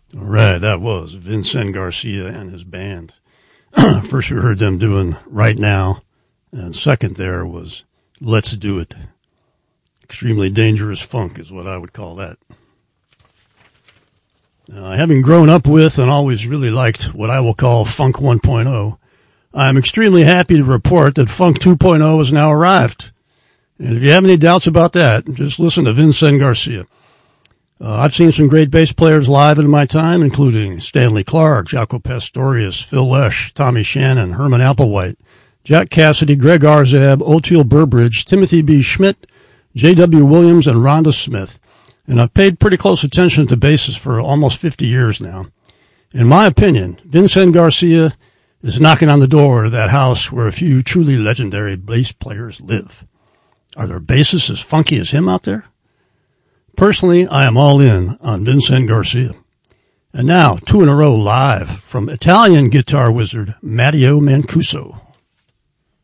All right, that was Vincent Garcia and his band. First we heard them doing Right Now, and second there was Let's Do It. Extremely dangerous funk is what I would call that. Having grown up with and always really liked what I will call Funk 1.0, I am extremely happy to report that Funk 2.0 has now arrived. And if you have any doubts about that, just listen to Vincent Garcia. I've seen some great bass players live in my time, including Stanley Clarke, Jaco Pastorius, Phil Lesh, Tommy Shannon, Herman Applewhite, Jack Cassidy, Greg Arzab, Oteil Burbridge, Timothy B. Schmidt, J.W. Williams, and Rhonda Smith. And I've paid pretty close attention to basses for almost 50 years now. In my opinion, Vincent Garcia is knocking on the door of that house where a few truly legendary bass players live. Are there bassists as funky as him out there? Personally, I am all in on Vincent Garcia. And now, 2 in a row live from Italian guitar wizard Matteo Mancuso.